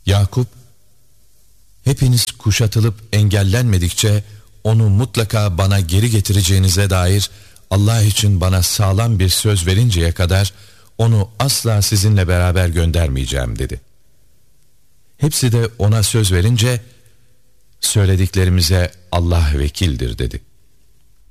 Yakup, hepiniz kuşatılıp engellenmedikçe onu mutlaka bana geri getireceğinize dair Allah için bana sağlam bir söz verinceye kadar onu asla sizinle beraber göndermeyeceğim dedi. Hepsi de ona söz verince söylediklerimize Allah vekildir dedi.